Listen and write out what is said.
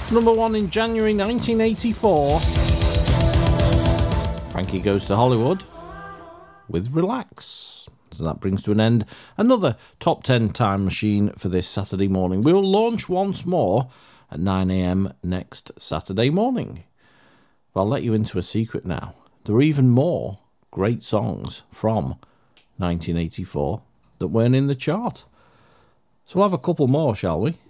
Number 1 in January 1984. Frankie Goes to Hollywood with Relax. So that brings to an end another Top 10 Time Machine for this Saturday morning. We'll launch once more at 9 a.m. next Saturday morning. But I'll let you into a secret now. There are even more great songs from 1984 that weren't in the chart. So we'll have a couple more, shall we?